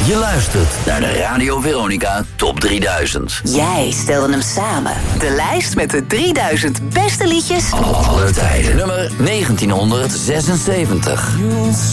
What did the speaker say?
Je luistert naar de Radio Veronica Top 3000. Jij stelde hem samen. De lijst met de 3000 beste liedjes Aller tijden. Nummer 1976.